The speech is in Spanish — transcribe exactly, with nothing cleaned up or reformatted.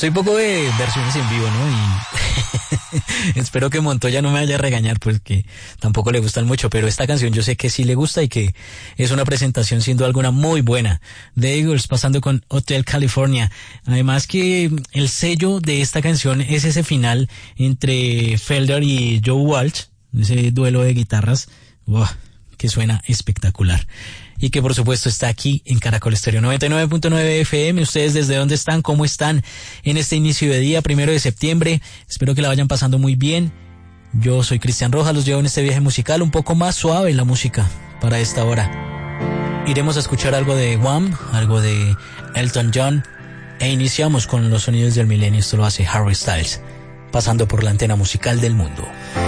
Estoy poco de versiones en vivo, ¿no? Y espero que Montoya no me vaya a regañar, pues que tampoco le gustan mucho, pero esta canción yo sé que sí le gusta y que es una presentación siendo alguna muy buena. The Eagles pasando con Hotel California. Además que el sello de esta canción es ese final entre Felder y Joe Walsh, ese duelo de guitarras, wow, que suena espectacular. Y que por supuesto está aquí en Caracol Estéreo noventa y nueve punto nueve F M. ¿Ustedes desde dónde están? ¿Cómo están en este inicio de día, primero de septiembre? Espero que la vayan pasando muy bien. Yo soy Cristian Rojas, los llevo en este viaje musical un poco más suave la música para esta hora. Iremos a escuchar algo de Wham, algo de Elton John e iniciamos con los sonidos del milenio. Esto lo hace Harry Styles, pasando por la antena musical del mundo.